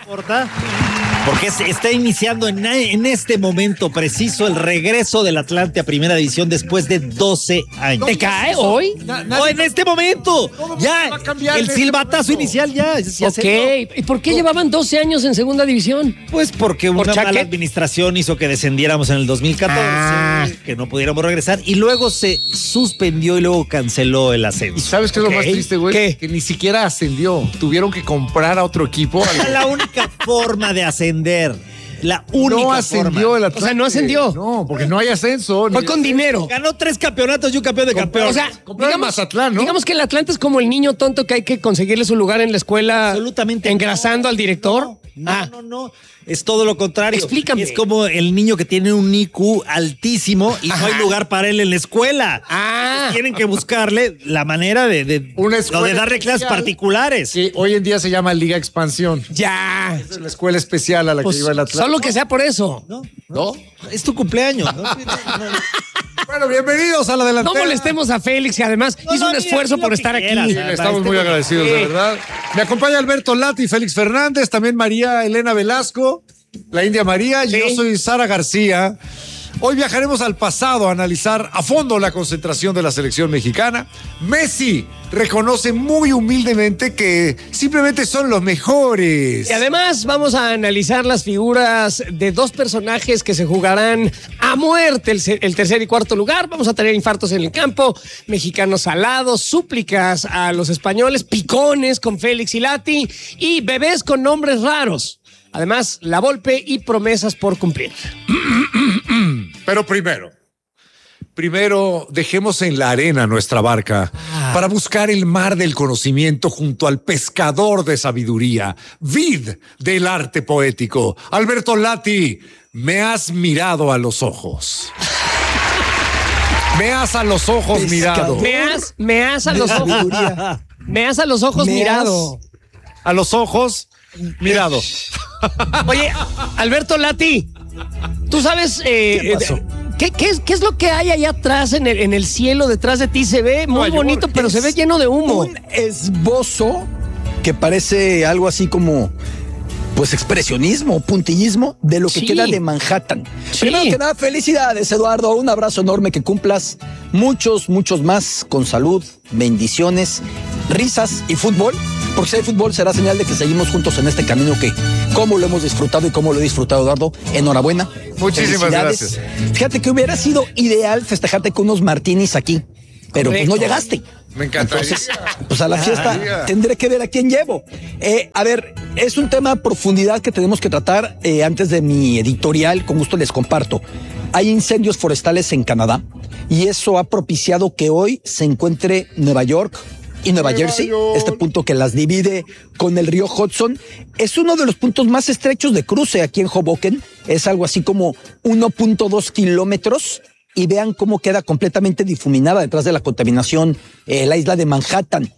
importa? Porque está iniciando en este momento preciso el regreso del Atlante a Primera División después de 12 años. ¿Te cae hoy? No, en este momento. Ya, el silbatazo inicial ya. Ok, ¿y por qué llevaban 12 años en Segunda División? Pues porque una mala administración hizo que descendiéramos en el 2014, que no pudiéramos regresar, y luego se suspendió y luego canceló el ascenso. ¿Y sabes qué es lo más triste, güey? ¿Qué? Que ni siquiera ascendió. Tuvieron que comprar a otro equipo. Era la única forma de ascender. La única no ascendió forma. el Atlante. O sea, no ascendió. No, porque no hay ascenso. Fue con dinero. Ganó 3 campeonatos y un campeón de campeones. O sea, digamos, Mazatlán, ¿no? Digamos que el Atlante es como el niño tonto que hay que conseguirle su lugar en la escuela. Absolutamente. Engrasando al director. No. Es todo lo contrario. Explícame. Es como el niño que tiene un IQ altísimo y no hay lugar para él en la escuela. Entonces tienen que buscarle la manera de darle clases particulares. Que hoy en día se llama Liga Expansión. Ya. Esa es la escuela especial a la que iba el Atlante. Solo que sea por eso. ¿No? Es tu cumpleaños, ¿no? Bueno, bienvenidos a la delantera. No molestemos a Félix, que además hizo un esfuerzo por estar aquí. Sí, estamos muy agradecidos, de verdad. Me acompaña Alberto Lati, Félix Fernández, también María Elena Velasco, la India María, y yo soy Sara García. Hoy viajaremos al pasado a analizar a fondo la concentración de la selección mexicana. Messi reconoce muy humildemente que simplemente son los mejores. Y además vamos a analizar las figuras de dos personajes que se jugarán a muerte el tercer y cuarto lugar. Vamos a tener infartos en el campo, mexicanos alados, súplicas a los españoles, picones con Félix y Lati y bebés con nombres raros. Además, la Volpe y promesas por cumplir. Pero primero dejemos en la arena nuestra barca para buscar el mar del conocimiento junto al pescador de sabiduría, vid del arte poético. Alberto Lati, me has mirado a los ojos. Me has a los ojos mirado. Me has a los ojos. Me has a los ojos mirado. A los ojos mirado. Oye, Alberto Lati, ¿tú sabes ¿Qué pasó? ¿Qué es lo que hay allá atrás en el cielo detrás de ti? Se ve muy bonito, pero se ve lleno de humo. Un esbozo que parece algo así como, pues, expresionismo, puntillismo de lo que queda de Manhattan. Sí. Primero que nada, felicidades, Eduardo. Un abrazo enorme, que cumplas muchos más con salud, bendiciones, risas y fútbol. Porque si hay fútbol será señal de que seguimos juntos en este camino que, como lo hemos disfrutado y como lo he disfrutado, Eduardo, enhorabuena. Muchísimas gracias. Fíjate que hubiera sido ideal festejarte con unos martinis aquí, pero pues no llegaste. Me encanta. Entonces, pues a la fiesta tendré que ver a quién llevo. A ver, es un tema a profundidad que tenemos que tratar. Antes de mi editorial, con gusto les comparto. Hay incendios forestales en Canadá y eso ha propiciado que hoy se encuentre Nueva York y Nueva Jersey, este punto que las divide con el río Hudson, es uno de los puntos más estrechos de cruce aquí en Hoboken. Es algo así como 1.2 kilómetros. Y vean cómo queda completamente difuminada detrás de la contaminación la isla de Manhattan.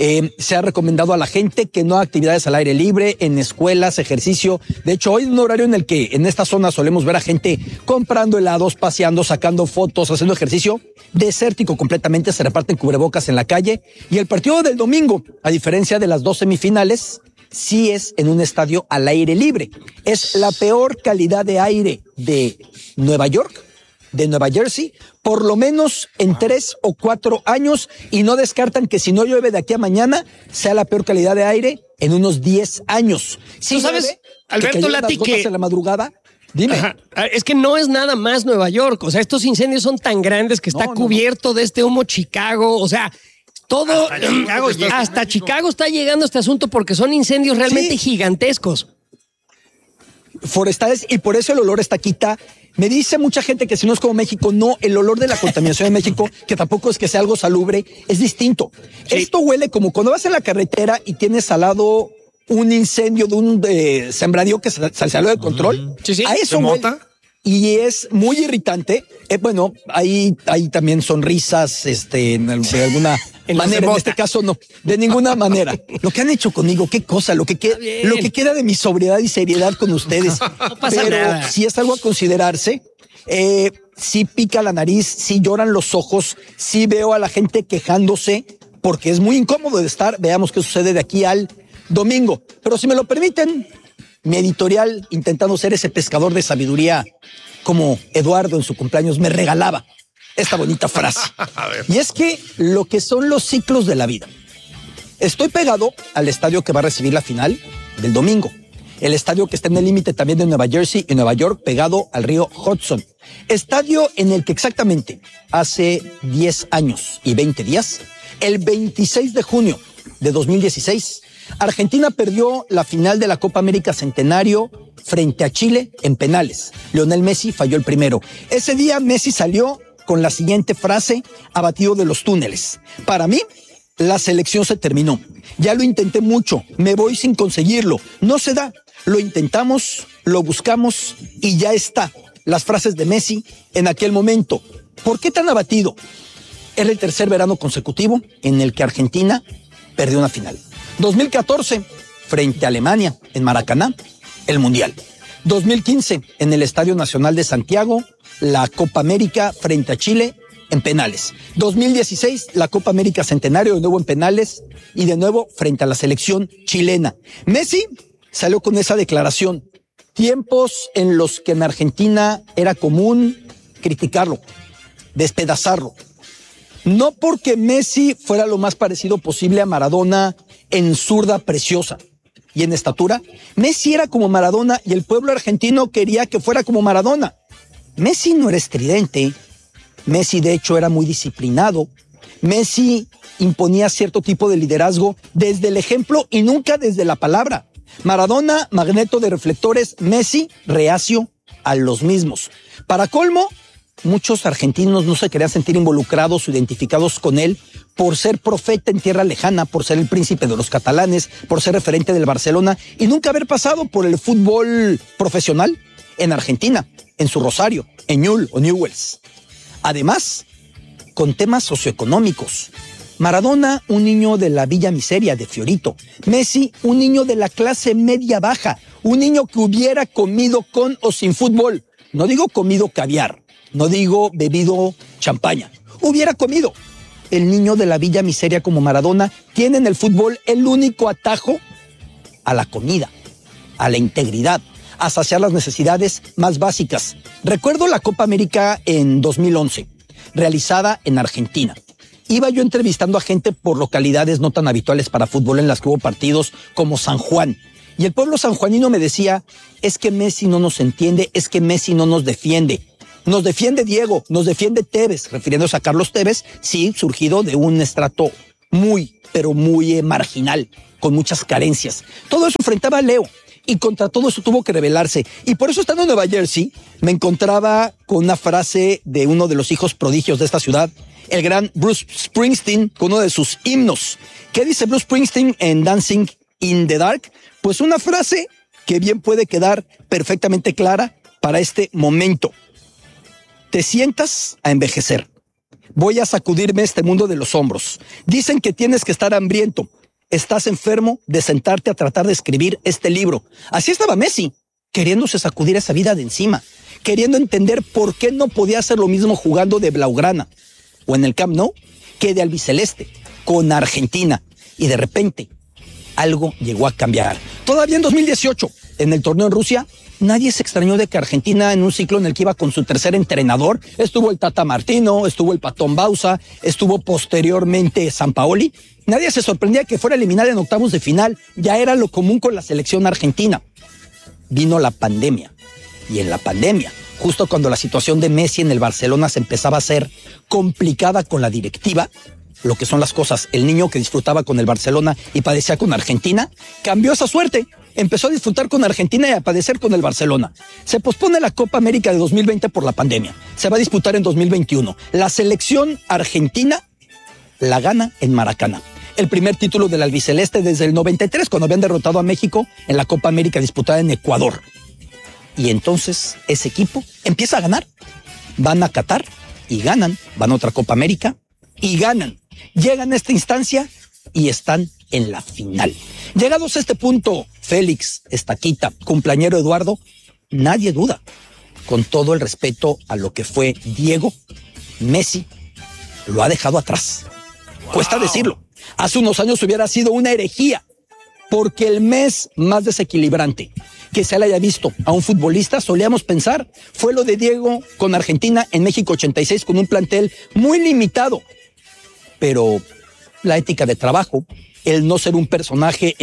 Se ha recomendado a la gente que no haga actividades al aire libre, en escuelas, ejercicio. De hecho, hoy es un horario en el que en esta zona solemos ver a gente comprando helados, paseando, sacando fotos, haciendo ejercicio. Desértico completamente, se reparten cubrebocas en la calle. Y el partido del domingo, a diferencia de las 2 semifinales, sí es en un estadio al aire libre. Es la peor calidad de aire de Nueva York, de Nueva Jersey, por lo menos en 3 o 4 años, y no descartan que si no llueve de aquí a mañana sea la peor calidad de aire en unos 10 años. ¿Tú sabes, Alberto Lati, que en la madrugada? Dime. Ajá. Es que no es nada más Nueva York. O sea, estos incendios son tan grandes que está cubierto de este humo Chicago. O sea, todo hasta Chicago está llegando este asunto porque son incendios realmente gigantescos. Forestales, y por eso el olor está quita. Me dice mucha gente que si no es como México, no, el olor de la contaminación de México, que tampoco es que sea algo salubre, es distinto. Sí. Esto huele como cuando vas en la carretera y tienes al lado un incendio de un sembradío que se salió de control. A eso huele. Y es muy irritante. Bueno, ahí también sonrisas, de alguna manera. En este caso, no, de ninguna manera. Lo que han hecho conmigo, qué cosa, lo que queda de mi sobriedad y seriedad con ustedes. No pasa nada. Sí es algo a considerarse. Sí pica la nariz, sí lloran los ojos, sí veo a la gente quejándose, porque es muy incómodo de estar. Veamos qué sucede de aquí al domingo. Pero si me lo permiten, mi editorial, intentando ser ese pescador de sabiduría como Eduardo en su cumpleaños, me regalaba esta bonita frase. Y es que lo que son los ciclos de la vida. Estoy pegado al estadio que va a recibir la final del domingo. El estadio que está en el límite también de Nueva Jersey y Nueva York, pegado al río Hudson. Estadio en el que exactamente hace 10 años y 20 días, el 26 de junio de 2016, Argentina perdió la final de la Copa América Centenario frente a Chile en penales. Lionel Messi falló el primero. Ese día Messi salió con la siguiente frase, abatido de los túneles. Para mí, la selección se terminó. Ya lo intenté mucho, me voy sin conseguirlo. No se da. Lo intentamos, lo buscamos y ya está. Las frases de Messi en aquel momento. ¿Por qué tan abatido? Era el tercer verano consecutivo en el que Argentina perdió una final. 2014, frente a Alemania, en Maracaná, el Mundial. 2015, en el Estadio Nacional de Santiago, la Copa América frente a Chile en penales. 2016, la Copa América Centenario, de nuevo en penales y de nuevo frente a la selección chilena. Messi salió con esa declaración. Tiempos en los que en Argentina era común criticarlo, despedazarlo. No porque Messi fuera lo más parecido posible a Maradona en zurda preciosa y en estatura. Messi era como Maradona y el pueblo argentino quería que fuera como Maradona. Messi no era estridente. Messi, de hecho, era muy disciplinado. Messi imponía cierto tipo de liderazgo desde el ejemplo y nunca desde la palabra. Maradona, magneto de reflectores. Messi, reacio a los mismos. Para colmo, muchos argentinos no se querían sentir involucrados o identificados con él por ser profeta en tierra lejana, por ser el príncipe de los catalanes, por ser referente del Barcelona y nunca haber pasado por el fútbol profesional en Argentina, en su Rosario, en Newell's o Newell's. Además, con temas socioeconómicos. Maradona, un niño de la Villa Miseria de Fiorito. Messi, un niño de la clase media baja. Un niño que hubiera comido con o sin fútbol. No digo comido caviar, no digo bebido champaña. Hubiera comido. El niño de la Villa Miseria como Maradona tiene en el fútbol el único atajo a la comida, a la integridad, a saciar las necesidades más básicas. Recuerdo la Copa América en 2011, realizada en Argentina. Iba yo entrevistando a gente por localidades no tan habituales para fútbol en las que hubo partidos como San Juan. Y el pueblo sanjuanino me decía, es que Messi no nos entiende, es que Messi no nos defiende. Nos defiende Diego, nos defiende Tevez, refiriéndose a Carlos Tevez, sí, surgido de un estrato muy, pero muy marginal, con muchas carencias. Todo eso enfrentaba a Leo. Y contra todo eso tuvo que rebelarse. Y por eso, estando en Nueva Jersey, me encontraba con una frase de uno de los hijos prodigios de esta ciudad, el gran Bruce Springsteen, con uno de sus himnos. ¿Qué dice Bruce Springsteen en Dancing in the Dark? Pues una frase que bien puede quedar perfectamente clara para este momento. Te sientas a envejecer. Voy a sacudirme este mundo de los hombros. Dicen que tienes que estar hambriento. Estás enfermo de sentarte a tratar de escribir este libro. Así estaba Messi, queriéndose sacudir esa vida de encima, queriendo entender por qué no podía hacer lo mismo jugando de Blaugrana o en el Camp Nou que de albiceleste con Argentina. Y de repente, algo llegó a cambiar. Todavía en 2018, en el torneo en Rusia, nadie se extrañó de que Argentina, en un ciclo en el que iba con su tercer entrenador, estuvo el Tata Martino, estuvo el Patón Bausa, estuvo posteriormente Sampaoli. Nadie se sorprendía que fuera eliminada en octavos de final. Ya era lo común con la selección argentina. Vino la pandemia. Y en la pandemia, justo cuando la situación de Messi en el Barcelona se empezaba a hacer complicada con la directiva, lo que son las cosas, el niño que disfrutaba con el Barcelona y padecía con Argentina, cambió esa suerte. Empezó a disfrutar con Argentina y a padecer con el Barcelona. Se pospone la Copa América de 2020 por la pandemia. Se va a disputar en 2021. La selección argentina la gana en Maracaná. El primer título del albiceleste desde el 93, cuando habían derrotado a México en la Copa América disputada en Ecuador. Y entonces ese equipo empieza a ganar. Van a Qatar y ganan. Van a otra Copa América y ganan. Llegan a esta instancia y están en la final. Llegados a este punto, Félix, Estaquita, cumpleañero Eduardo, nadie duda, con todo el respeto a lo que fue Diego, Messi lo ha dejado atrás. Wow. Cuesta decirlo. Hace unos años hubiera sido una herejía, porque el mes más desequilibrante que se le haya visto a un futbolista, solíamos pensar, fue lo de Diego con Argentina en México 86 con un plantel muy limitado. Pero la ética de trabajo, el no ser un personaje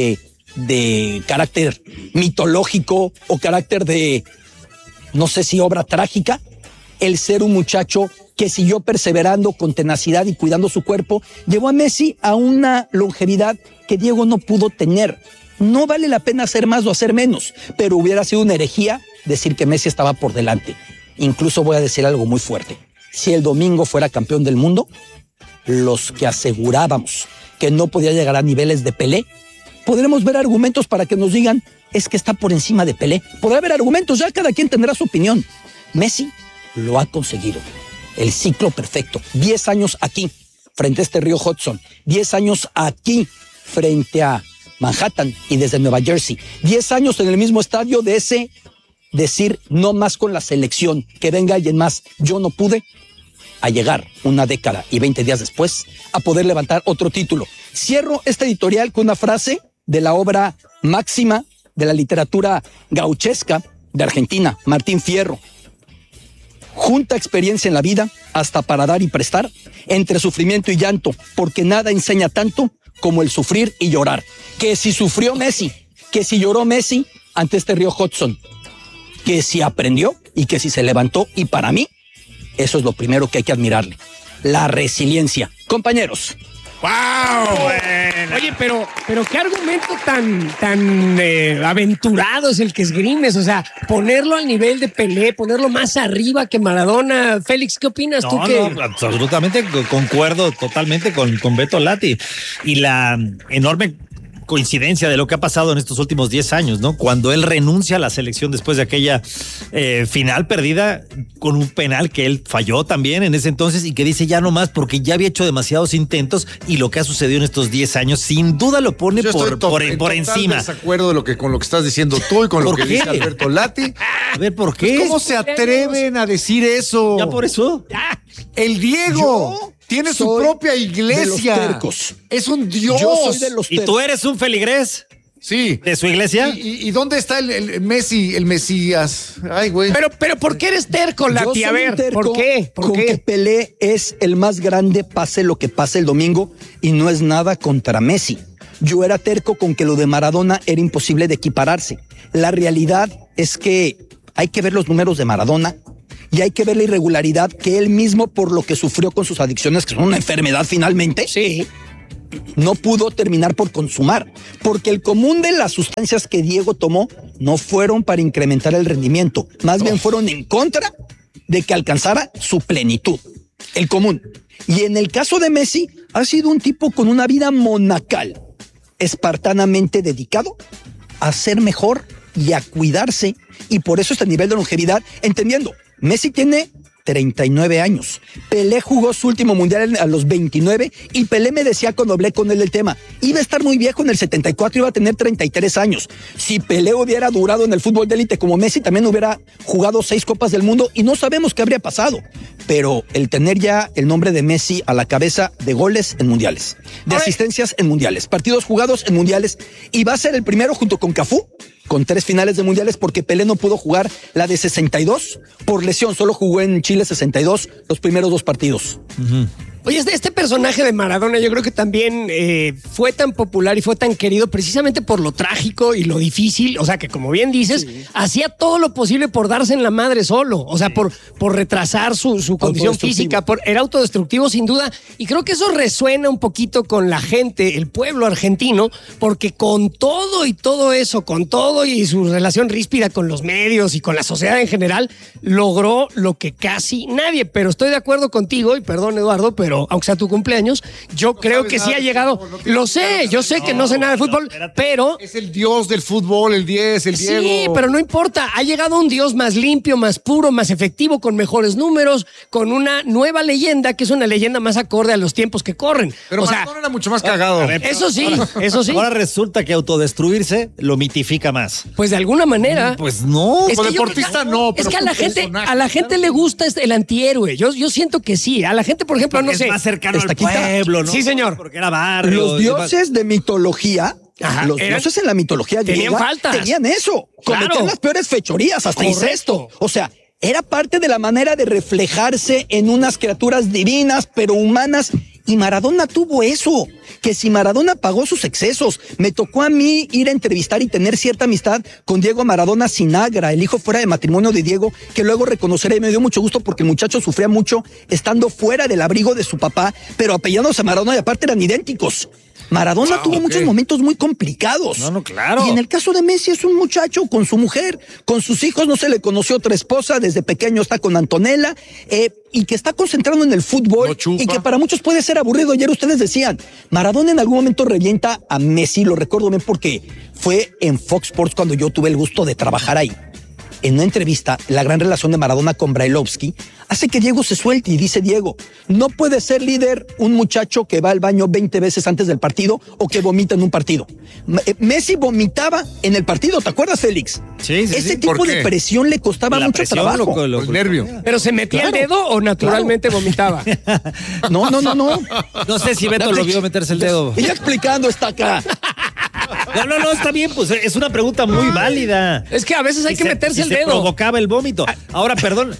de carácter mitológico o carácter de, no sé si obra trágica, el ser un muchacho que siguió perseverando con tenacidad y cuidando su cuerpo, llevó a Messi a una longevidad que Diego no pudo tener. No vale la pena hacer más o hacer menos, pero hubiera sido una herejía decir que Messi estaba por delante. Incluso voy a decir algo muy fuerte. Si el domingo fuera campeón del mundo, los que asegurábamos que no podía llegar a niveles de Pelé, podremos ver argumentos para que nos digan, es que está por encima de Pelé. Podrá haber argumentos, ya cada quien tendrá su opinión. Messi lo ha conseguido. El ciclo perfecto. 10 años aquí, frente a este río Hudson. 10 años aquí, frente a Manhattan y desde Nueva Jersey. 10 años en el mismo estadio de ese decir no más con la selección, que venga alguien más. Yo no pude, a llegar una década y 20 días después a poder levantar otro título. Cierro este editorial con una frase de la obra máxima de la literatura gauchesca de Argentina, Martín Fierro. Junta experiencia en la vida hasta para dar y prestar, entre sufrimiento y llanto, porque nada enseña tanto como el sufrir y llorar. Que si sufrió Messi, que si lloró Messi ante este río Hudson, que si aprendió y que si se levantó, y para mí, eso es lo primero que hay que admirarle. La resiliencia. Compañeros. ¡Wow! Bueno. Oye, pero qué argumento tan aventurado es el que esgrimes. O sea, ponerlo al nivel de Pelé, ponerlo más arriba que Maradona. Félix, ¿qué opinas tú? No, absolutamente concuerdo totalmente con Beto Lati. Y la enorme coincidencia de lo que ha pasado en estos últimos 10 años, ¿no? Cuando él renuncia a la selección después de aquella final perdida con un penal que él falló también en ese entonces y que dice ya no más porque ya había hecho demasiados intentos, y lo que ha sucedido en estos 10 años sin duda lo pone por encima. Estoy de acuerdo con lo que estás diciendo tú y con lo que dice Alberto Lati. A ver, ¿por qué? Pues, ¿cómo se atreven a decir eso? Ya por eso. El Diego tiene su propia iglesia. De los tercos. Es un dios. Yo soy de los tercos. ¿Y tú eres un feligrés? Sí. ¿De su iglesia? ¿Y dónde está el Messi, el Mesías? Ay, güey. Pero ¿por qué eres terco, Lati? A ver, ¿por qué? ¿Por qué? Que Pelé es el más grande, pase lo que pase el domingo, y no es nada contra Messi. Yo era terco con que lo de Maradona era imposible de equipararse. La realidad es que hay que ver los números de Maradona y hay que ver la irregularidad que él mismo, por lo que sufrió con sus adicciones, que son una enfermedad finalmente, sí, no pudo terminar por consumar, porque el común de las sustancias que Diego tomó no fueron para incrementar el rendimiento, más bien fueron en contra de que alcanzara su plenitud, el común. Y en el caso de Messi, ha sido un tipo con una vida monacal, espartanamente dedicado a ser mejor y a cuidarse, y por eso este nivel de longevidad, entendiendo, Messi tiene 39 años. Pelé jugó su último mundial a los 29 y Pelé me decía cuando hablé con él del tema, iba a estar muy viejo en el 74, iba a tener 33 años. Si Pelé hubiera durado en el fútbol de élite como Messi, también hubiera jugado 6 Copas del Mundo y no sabemos qué habría pasado. Pero el tener ya el nombre de Messi a la cabeza de goles en mundiales, de asistencias en mundiales, partidos jugados en mundiales, y va a ser el primero junto con Cafú, con 3 finales de mundiales, porque Pelé no pudo jugar la de 62 por lesión, solo jugó en Chile 62 los primeros 2 partidos. Oye, este personaje de Maradona yo creo que también fue tan popular y fue tan querido precisamente por lo trágico y lo difícil, o sea que como bien dices, hacía todo lo posible por darse en la madre solo, o sea, por retrasar su condición física, era autodestructivo sin duda, y creo que eso resuena un poquito con la gente, el pueblo argentino, porque con todo y todo eso, con todo y su relación ríspida con los medios y con la sociedad en general, logró lo que casi nadie, pero estoy de acuerdo contigo, y perdón Eduardo, pero aunque sea tu cumpleaños, yo creo que sí ha llegado. Lo sé, yo sé que no sé nada de fútbol, pero es el dios del fútbol, el 10, el Diego. Sí, pero no importa. Ha llegado un dios más limpio, más puro, más efectivo, con mejores números, con una nueva leyenda que es una leyenda más acorde a los tiempos que corren. Pero Maradona era mucho más cagado. Eso sí. Ahora resulta que autodestruirse lo mitifica más. Pues de alguna manera. Pues no. Como deportista no. Es que a la gente le gusta el antihéroe. Yo siento que sí. A la gente, por ejemplo, no sé. Es más cercano al pueblo, ¿no? Sí, señor. Porque era barrio. Los dioses de mitología Ajá, Los dioses en la mitología tenían griega faltas. tenían eso. Cometían Claro. las peores fechorías, hasta Correcto. incesto. O sea, era parte de la manera de reflejarse en unas criaturas divinas, pero humanas. Y Maradona tuvo eso, que si Maradona pagó sus excesos, me tocó a mí ir a entrevistar y tener cierta amistad con Diego Maradona Sinagra, el hijo fuera de matrimonio de Diego, que luego reconoceré, me dio mucho gusto porque el muchacho sufría mucho estando fuera del abrigo de su papá, pero apellándose a Maradona y aparte eran idénticos. Maradona tuvo muchos momentos muy complicados. No, claro. Y en el caso de Messi es un muchacho con su mujer, con sus hijos, no se le conoció otra esposa, desde pequeño está con Antonella, y que está concentrado en el fútbol, y que para muchos puede ser aburrido. Ayer ustedes decían, Maradona en algún momento revienta a Messi, lo recuerdo bien porque fue en Fox Sports cuando yo tuve el gusto de trabajar ahí. En una entrevista, la gran relación de Maradona con Brailovsky hace que Diego se suelte y dice Diego, no puede ser líder un muchacho que va al baño 20 veces antes del partido o que vomita en un partido. Messi vomitaba en el partido, ¿te acuerdas, Félix? Sí. Ese tipo de presión le costaba La mucho presión, trabajo. El nervio. ¿Pero se metía Claro, el dedo o naturalmente vomitaba? No. No sé si Beto lo vio meterse el dedo. Ella explicando está acá. No, está bien, pues es una pregunta muy válida. Es que a veces hay que meterse el Se dedo. provocaba el vómito. Ahora, perdón,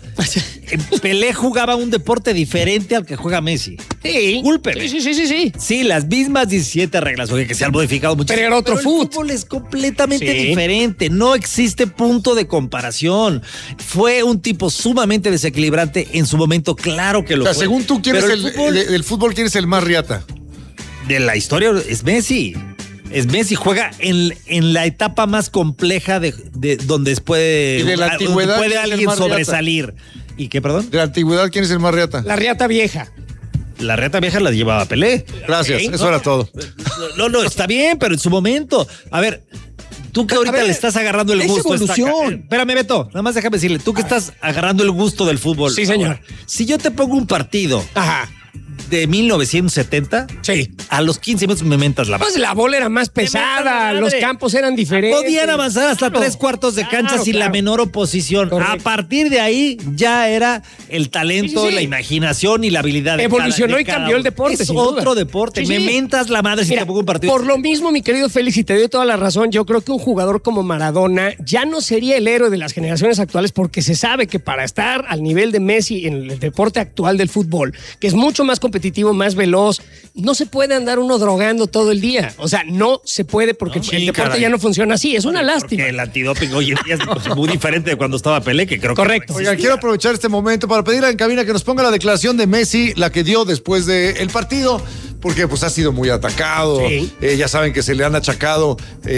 Pelé jugaba un deporte diferente al que juega Messi. Sí. Discúlpeme. Sí. Sí, las mismas 17 reglas, oye, que se han modificado mucho. Pero era otro el fut. fútbol es completamente Sí. diferente. No existe punto de comparación. Fue un tipo sumamente desequilibrante en su momento, claro que lo O sea, fue. según tú, ¿quién es Pero el fútbol del fútbol, quién es el más riata? de la historia es Messi. Es Messi, juega en la etapa más compleja de donde puede, ¿Y de la donde antigüedad puede quién es el alguien más riata? sobresalir. ¿Y qué, perdón? De la antigüedad, ¿quién es el más riata? La riata vieja. La reta vieja la llevaba Pelé. Gracias, ¿Sí? eso era todo. No, está bien, pero en su momento. A ver, tú que ahorita ver, le estás agarrando el es gusto. evolución. Espérame, Beto, nada más déjame decirle, tú que estás agarrando el gusto del fútbol. Sí, señor. Ahora, si yo te pongo un partido Ajá. de 1970, Sí. a los 15 minutos me mentas la Pues la bola era más pesada, madre. los campos eran diferentes. Podían avanzar hasta Claro. 3/4 de cancha Claro, sin la claro. menor oposición. Correcto. A partir de ahí ya era el talento, Sí. la imaginación y la habilidad. de Evolucionó cada- y de cada cambió el uno. deporte, Es sin duda. otro deporte. Sí, Me sí. mentas la madre si Mira, te pongo un partido. por lo mismo, mi querido Félix, y te doy toda la razón, yo creo que un jugador como Maradona ya no sería el héroe de las generaciones actuales porque se sabe que para estar al nivel de Messi en el deporte actual del fútbol, que es mucho más competitivo, más veloz, no se puede andar uno drogando todo el día. O sea, no se puede porque Sí, el deporte caray. ya no funciona así. Es una lástima. Porque el antidoping hoy en día es muy diferente de cuando estaba Pelé, que creo Correcto. que Oigan, quiero aprovechar este momento para pedirle en cabina que nos ponga la declaración de Messi, la que dio después del partido, porque pues ha sido muy atacado. Sí. Ya saben que se le han achacado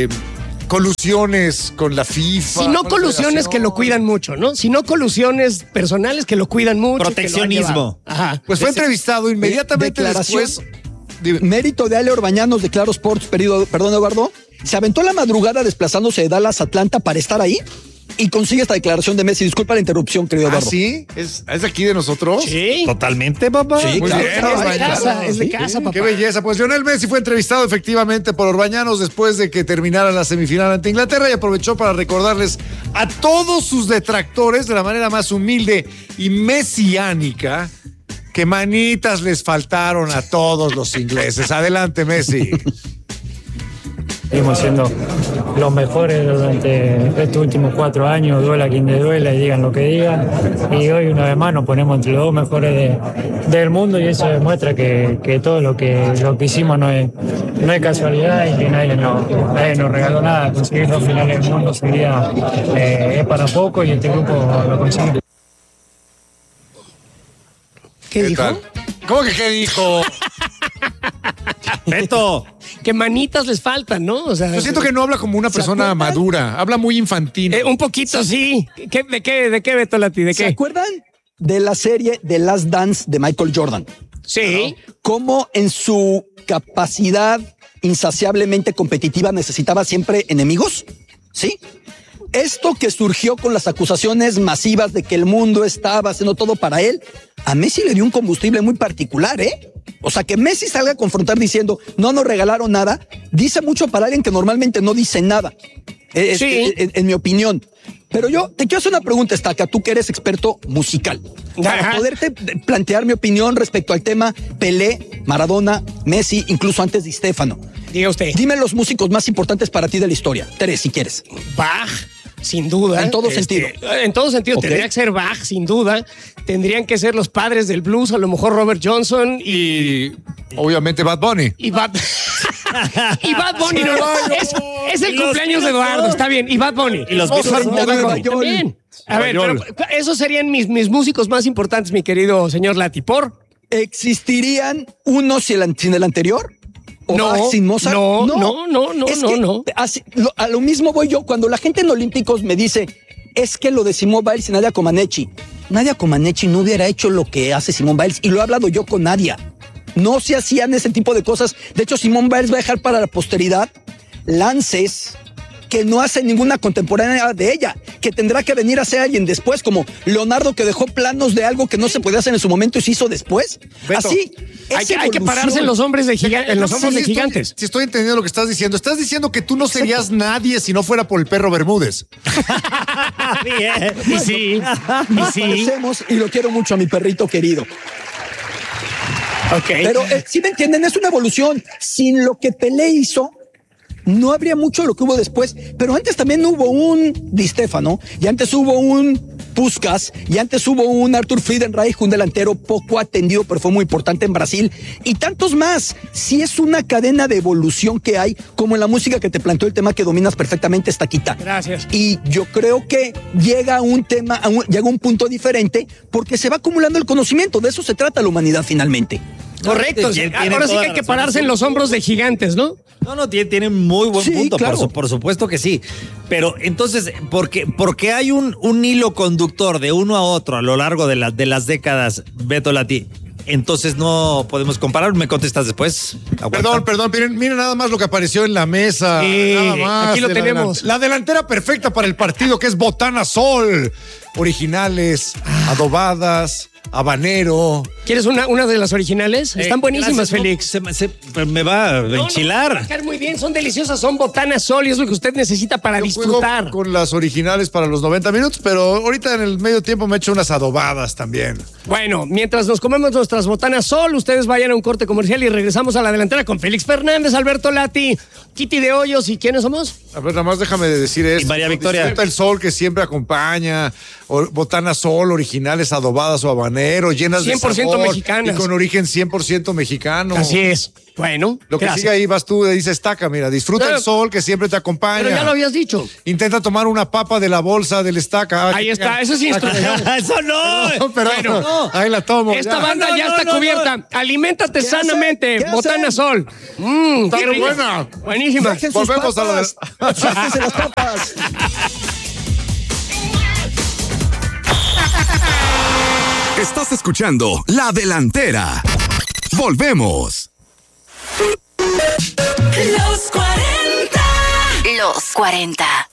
colusiones con la FIFA. Si no con la colusiones federación. que lo cuidan mucho, ¿no? Si no colusiones personales que lo cuidan mucho. Proteccionismo. que lo han llevado. Ajá. Pues fue entrevistado inmediatamente declaración. después. Dime. Mérito de Ale Orbañanos de Claro Sports, perdón, Eduardo. Se aventó la madrugada desplazándose de Dallas a Atlanta para estar ahí y consigue esta declaración de Messi. Disculpa la interrupción, querido ¿Ah, Eduardo. sí? ¿Es de aquí de nosotros? Sí. Totalmente, papá. Sí, Muy claro, bien, claro, Es de Orbañanos. casa, es de Sí, casa, papá. Qué belleza. Pues Lionel Messi fue entrevistado efectivamente por Orbañanos después de que terminara la semifinal ante Inglaterra y aprovechó para recordarles a todos sus detractores de la manera más humilde y mesiánica que manitas les faltaron a todos los ingleses. Adelante, Messi. Seguimos siendo los mejores durante estos últimos 4 años, duela quien te duela y digan lo que digan. Y hoy una vez más nos ponemos entre los 2 mejores del mundo y eso demuestra que todo lo que hicimos no es casualidad y que nadie nos regaló nada. Conseguir 2 finales del mundo sería es para poco y este grupo lo consiguió. ¿Qué dijo? tal? ¿Cómo que qué dijo? Beto. Que manitas les faltan, ¿no? O sea, Yo siento que no habla como una persona acuerdan? madura, habla muy infantil. un poquito, sí. ¿De qué, Beto Lati? ¿De ¿Se qué? acuerdan de la serie The Last Dance de Michael Jordan? Sí. Cómo en su capacidad insaciablemente competitiva necesitaba siempre enemigos, ¿sí? Esto que surgió con las acusaciones masivas de que el mundo estaba haciendo todo para él, a Messi le dio un combustible muy particular, ¿eh? O sea, que Messi salga a confrontar diciendo, no nos regalaron nada, dice mucho para alguien que normalmente no dice nada, Sí. en mi opinión. Pero yo te quiero hacer una pregunta, Estaca, tú que eres experto musical, para Ajá. poderte plantear mi opinión respecto al tema Pelé, Maradona, Messi, incluso antes de Stéfano. Diga usted. Dime los músicos más importantes para ti de la historia. 3, si quieres. Bach, sin duda. En todo sentido. En todo sentido. Okay. Tendría que ser Bach, sin duda. Tendrían que ser los padres del blues, a lo mejor Robert Johnson Y obviamente Bad Bunny. y Bad... y Bad Bunny. No, es el cumpleaños de Eduardo, está bien. Y Bad Bunny. Y los Mozart Beatles. moderno. También. A ver, Nueva pero esos serían mis músicos más importantes, mi querido señor Lati. ¿Por? ¿Existirían unos sin el anterior? ¿O No, Bach sin Mozart? no. A lo mismo voy yo. Cuando la gente en Olímpicos me dice, es que lo de Simone Biles y Nadia Comaneci. Nadia Comaneci no hubiera hecho lo que hace Simone Biles, y lo he hablado yo con Nadia. No se hacían ese tipo de cosas. De hecho, Simone Biles va a dejar para la posteridad lances que no hace ninguna contemporánea de ella, que tendrá que venir a ser alguien después, como Leonardo, que dejó planos de algo que no se podía hacer en su momento y se hizo después. Beto, Así. Hay que pararse en los hombres de en los hombros de Sí, gigantes. Si estoy entendiendo lo que estás diciendo. Estás diciendo que tú no serías nadie si no fuera por el perro Bermúdez. Bien. Y sí. Parecemos, y lo quiero mucho a mi perrito querido. Ok. Pero si me entienden, es una evolución. Sin lo que Pelé hizo, no habría mucho de lo que hubo después. Pero antes también hubo un Di Stéfano, y antes hubo un Puskás, y antes hubo un Arthur Friedenreich, un delantero poco atendido, pero fue muy importante en Brasil, y tantos más. Sí es una cadena de evolución que hay, como en la música que te planteó el tema que dominas perfectamente, Estaquita. Gracias. Y yo creo que llega un tema, llega un punto diferente, porque se va acumulando el conocimiento. De eso se trata la humanidad finalmente. Correcto. Tiene Ahora sí toda que hay la que razón. pararse en los hombros de gigantes, ¿no? No, tiene muy buen Sí, punto, claro. por supuesto que sí. Pero entonces, porque hay un hilo conductor de uno a otro a lo largo de las décadas, Beto Lati, entonces no podemos comparar? ¿Me contestas después? Aguanta. Perdón, miren nada más lo que apareció en la mesa. Sí, Nada más. aquí lo de tenemos. La delantera perfecta para el partido, que es Botana Sol. Originales, adobadas, habanero. ¿Quieres una de las originales? Están buenísimas, Gracias, no, Félix. me va a enchilar. Va a caer muy bien, son deliciosas, son Botana Sol y es lo que usted necesita para Yo disfrutar. juego con las originales para los 90 minutos, pero ahorita en el medio tiempo me echo unas adobadas también. Bueno, mientras nos comemos nuestras Botanas Sol, ustedes vayan a un corte comercial y regresamos a la delantera con Félix Fernández, Alberto Lati, Kitty de Hoyos y ¿quiénes somos? A ver, nada más déjame decir esto. Y María Victoria. Disfruta el sol que siempre acompaña. Botana Sol, originales, adobadas o habanero, llenas de 100% sabor mexicanas. y con origen 100% mexicano. Así es. Bueno, Lo que gracias. sigue ahí vas tú, dice estaca, mira, disfruta Pero- el sol que siempre te acompaña. Pero ya lo habías dicho. Intenta tomar una papa de la bolsa del estaca. Ahí está, eso es instrucción. ¡Eso no! No, pero Bueno, ahí la tomo. Esta ya. banda No, ya no, está no, cubierta. Aliméntate ¿Qué sanamente. hacen? ¿Qué Botana hacen? Sol. Está qué muy rica. buena. Buenísima. Dejen sus Volvemos a la papas. Sáquense las papas. Estás escuchando La Delantera. Volvemos. Los 40. Los 40.